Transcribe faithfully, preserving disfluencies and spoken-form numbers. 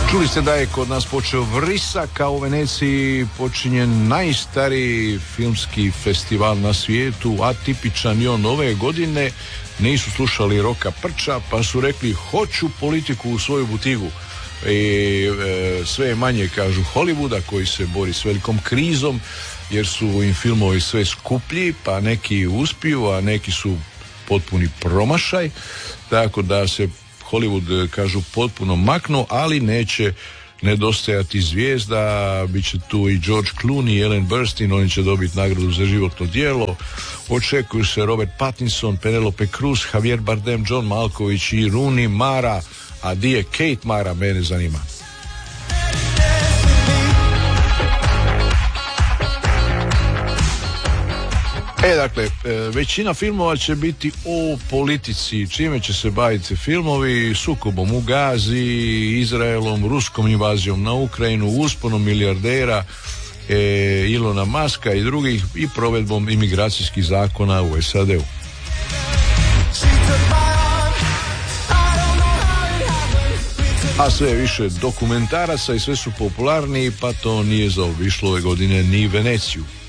Čuli ste da je kod nas počeo vrisak, a u Veneciji počinje najstariji filmski festival na svijetu, atipičan i on ove godine. Nisu slušali Roka Prča, pa su rekli hoću politiku u svoju butigu. I e, sve je manje, kažu, Hollywooda koji se bori s velikom krizom, jer su im filmovi sve skuplji, pa neki uspiju, a neki su potpuni promašaj, tako da se Hollywood, kažu, potpuno maknu, ali neće nedostajati zvijezda. Biće tu i George Clooney, Ellen Burstyn, oni će dobiti nagradu za životno djelo. Očekuju se Robert Pattinson, Penelope Cruz, Javier Bardem, John Malkovich i Rooney Mara. A di je Kate Mara, mene zanima. E, dakle, većina filmova će biti o politici. Čime će se baviti filmovi? Sukobom u Gazi, Izraelom, ruskom invazijom na Ukrajinu, usponom milijardera e, Ilona Maska i drugih i provedbom imigracijskih zakona u S A D-u. A sve više dokumentaraca i sve su popularniji, pa to nije zaobišlo ove godine ni Veneciju.